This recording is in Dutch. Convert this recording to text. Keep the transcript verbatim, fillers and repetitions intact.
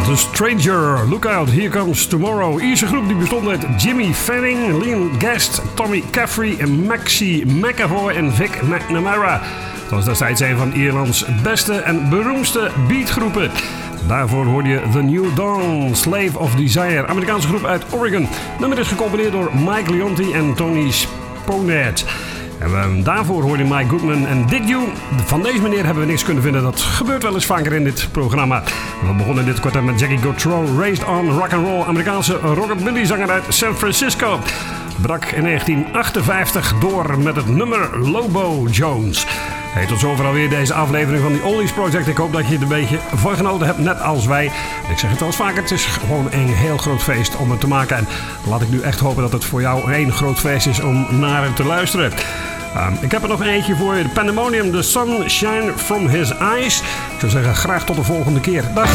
The Stranger, Look Out, Here Comes Tomorrow. Ierse groep die bestond uit Jimmy Fanning, Liam Guest, Tommy Caffrey, Maxie McAvoy en Vic McNamara. Dat was destijds een van Ierlands beste en beroemdste beatgroepen. Daarvoor hoorde je The New Dawn, Slave of Desire, Amerikaanse groep uit Oregon. Het nummer is gecomponeerd door Mike Leonti en Tony Sponhead. En uh, daarvoor hoorde je Mike Goodman en Did You. Van deze meneer hebben we niks kunnen vinden. Dat gebeurt wel eens vaker in dit programma. We begonnen dit kwartet met Jackie Gautreau, Raised on Rock'n'Roll, Amerikaanse rockabilly-zanger uit San Francisco. Brak in negentien achtenvijftig door met het nummer Lobo Jones. Hey, tot zover alweer deze aflevering van The Oldies Project. Ik hoop dat je er een beetje van genoten hebt, net als wij. Ik zeg het wel eens vaker, het is gewoon een heel groot feest om het te maken. En laat ik nu echt hopen dat het voor jou een groot feest is om naar het te luisteren. Uh, ik heb er nog eentje voor je. The Pandemonium, The Sun Shine From His Eyes. Ik zou zeggen, graag tot de volgende keer. Dag!